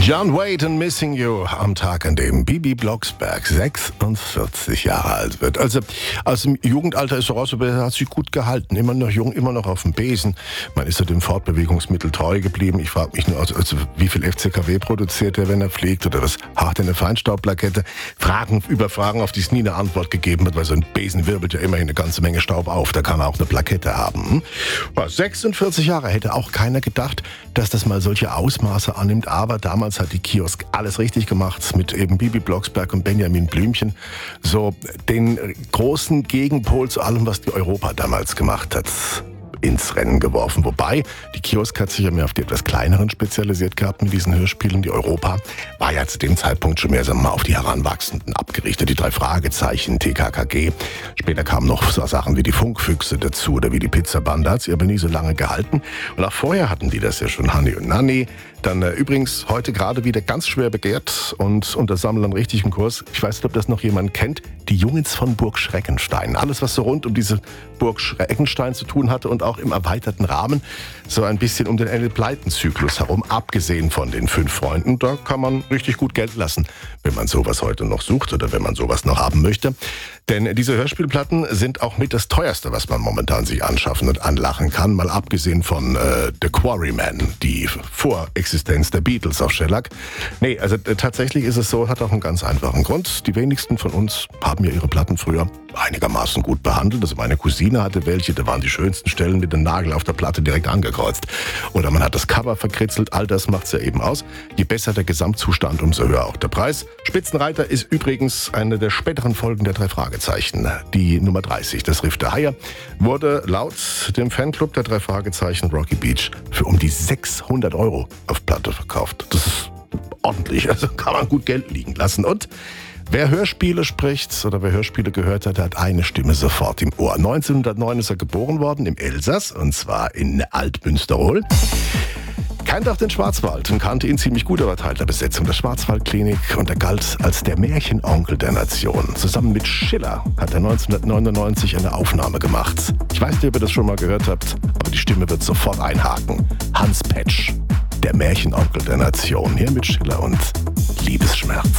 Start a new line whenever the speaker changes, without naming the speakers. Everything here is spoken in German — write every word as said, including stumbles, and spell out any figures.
John Wade and Missing You am Tag, an dem Bibi Blocksberg sechsundvierzig Jahre alt wird. Also aus dem Jugendalter ist er raus, aber er hat sich gut gehalten. Immer noch jung, immer noch auf dem Besen. Man ist ja dem Fortbewegungsmittel treu geblieben. Ich frage mich nur, also, also wie viel F C K W produziert er, wenn er fliegt? Oder was hart in eine Feinstaubplakette? Fragen über Fragen, auf die es nie eine Antwort gegeben hat, weil so ein Besen wirbelt ja immerhin eine ganze Menge Staub auf. Da kann er auch eine Plakette haben. Hm? sechsundvierzig Jahre hätte auch keiner gedacht, dass das mal solche Ausmaße annimmt. Aber damals hat die Kiosk alles richtig gemacht mit eben Bibi Blocksberg und Benjamin Blümchen. So den großen Gegenpol zu allem, was die Europa damals gemacht hat, ins Rennen geworfen. Wobei, die Kiosk hat sich ja mehr auf die etwas kleineren spezialisiert gehabt mit diesen Hörspielen. Die Europa war ja zu dem Zeitpunkt schon mehr, sagen wir mal, auf die Heranwachsenden abgerichtet. Die drei Fragezeichen, T K K G. Später kamen noch so Sachen wie die Funkfüchse dazu oder wie die Pizzabande. Hat sie aber nie so lange gehalten. Und auch vorher hatten die das ja schon, Hanni und Nanni. Dann äh, übrigens heute gerade wieder ganz schwer begehrt und unter Sammlern richtig im Kurs. Ich weiß nicht, ob das noch jemand kennt. Die Jungens von Burg Schreckenstein. Alles, was so rund um diese Burg Schreckenstein zu tun hatte und auch im erweiterten Rahmen so ein bisschen um den Engelbleiten-Zyklus herum, abgesehen von den fünf Freunden. Da kann man richtig gut Geld lassen, wenn man sowas heute noch sucht oder wenn man sowas noch haben möchte. Denn diese Hörspielplatten sind auch mit das teuerste, was man momentan sich anschaffen und anlachen kann. Mal abgesehen von äh, The Quarrymen, die Vorexistenz der Beatles auf Shellac. Nee, also äh, tatsächlich ist es so, hat auch einen ganz einfachen Grund. Die wenigsten von uns haben ja ihre Platten früher einigermaßen gut behandelt. Also meine Cousine hatte welche, da waren die schönsten Stellen mit dem Nagel auf der Platte direkt angekreuzt. Oder man hat das Cover verkritzelt, all das macht's ja eben aus. Je besser der Gesamtzustand, umso höher auch der Preis. Spitzenreiter ist übrigens eine der späteren Folgen der drei Fragezeichen. Die Nummer dreißig, das Riff der Haie, wurde laut dem Fanclub der drei Fragezeichen Rocky Beach für um die sechshundert Euro auf Platte verkauft. Das ist ordentlich, also kann man gut Geld liegen lassen. Und wer Hörspiele spricht oder wer Hörspiele gehört hat, der hat eine Stimme sofort im Ohr. neunzehnhundertneun ist er geboren worden im Elsass, und zwar in Altmünsterol. Kennt auch den Schwarzwald und kannte ihn ziemlich gut, aber Teil der Besetzung der Schwarzwaldklinik, und er galt als der Märchenonkel der Nation. Zusammen mit Schiller hat er neunzehnhundertneunundneunzig eine Aufnahme gemacht. Ich weiß nicht, ob ihr das schon mal gehört habt, aber die Stimme wird sofort einhaken. Hans Petsch, der Märchenonkel der Nation, hier mit Schiller und Liebesschmerz.